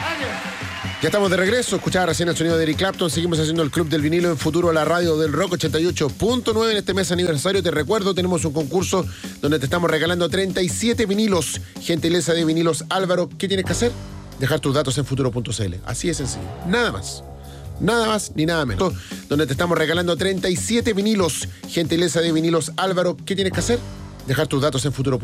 Ya estamos de regreso, escuchaba recién el sonido de Eric Clapton. Seguimos haciendo el Club del Vinilo en Futuro, la radio del Rock 88.9. En este mes aniversario, te recuerdo, tenemos un concurso donde te estamos regalando 37 vinilos. Gentileza de Vinilos Álvaro. ¿Qué tienes que hacer? Dejar tus datos en futuro.cl. Así de sencillo. Nada más. Nada más ni nada menos. Donde te estamos regalando 37 vinilos. Gentileza de Vinilos Álvaro. ¿Qué tienes que hacer? Dejar tus datos en futuro.cl.